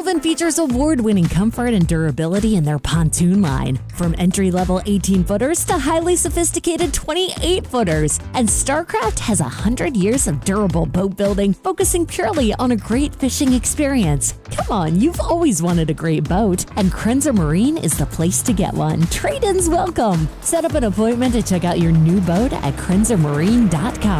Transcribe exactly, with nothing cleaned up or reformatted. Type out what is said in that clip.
Sullivan features award-winning comfort and durability in their pontoon line, from entry-level eighteen-footers to highly sophisticated twenty-eight-footers. And StarCraft has one hundred years of durable boat building, focusing purely on a great fishing experience. Come on, you've always wanted a great boat, and Krenzer Marine is the place to get one. Trade-ins welcome. Set up an appointment to check out your new boat at krenzer marine dot com.